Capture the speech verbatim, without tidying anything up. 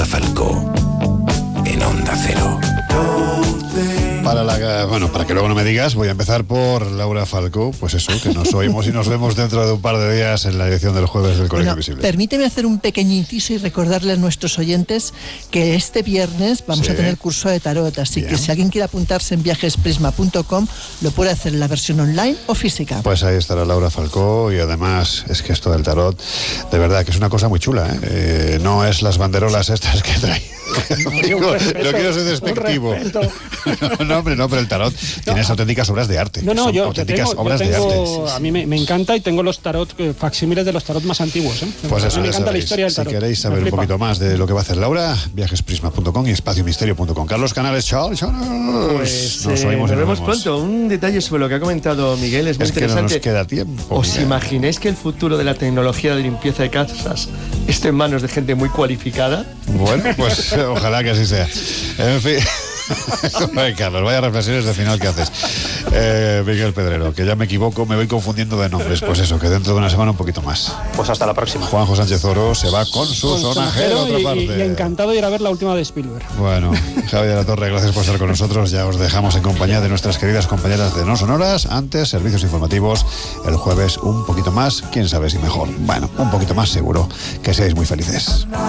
Falcó, en Onda Cero. Para la, bueno, para que luego no me digas, voy a empezar por Laura Falcó. Pues eso, que nos oímos y nos vemos dentro de un par de días en la edición del jueves del Colegio Bueno, Visible. permíteme hacer un pequeño inciso y recordarle a nuestros oyentes que este viernes vamos Sí. a tener curso de tarot, así Bien. que si alguien quiere apuntarse en viajes prisma punto com lo puede hacer en la versión online o física. Pues ahí estará Laura Falcó, y además es que esto del tarot, de verdad que es una cosa muy chula, ¿eh? Eh, no es las banderolas estas que trae. Digo, no quiero ser despectivo. No, no, hombre, no, pero el tarot tiene auténticas obras de arte. No, no, Son yo, yo auténticas tengo, obras yo de tengo arte. a mí me, me encanta, y tengo los tarot, eh, facsímiles de los tarot más antiguos. ¿eh? Pues a eso mí me ya encanta la sabéis. historia del Si tarot. queréis saber Me un flipa. poquito más de lo que va a hacer Laura, viajes prisma punto com y espacio misterio punto com. Carlos Canales, chao, chao. Pues nos eh, oímos y nos vemos vemos pronto. Un detalle sobre lo que ha comentado Miguel es muy Es que no interesante. nos queda tiempo. ¿Os Miguel. imagináis que el futuro de la tecnología de limpieza de casas esté en manos de gente muy cualificada? Bueno, pues ojalá que así sea. En fin. Ay, Carlos, vaya reflexiones de final que haces. Eh, Miguel Pedrero, que ya me equivoco, me voy confundiendo de nombres. Pues eso, que dentro de una semana un poquito más. Pues hasta la próxima. Juanjo Sánchez Oro se va con su Con sonajero a otra y, parte. y- y encantado de ir a ver la última de Spielberg. Bueno, Javier La Torre, gracias por estar con nosotros. Ya os dejamos en compañía de nuestras queridas compañeras de No Sonoras. Antes, servicios informativos. El jueves un poquito más, quién sabe si mejor. Bueno, un poquito más seguro. Que seáis muy felices.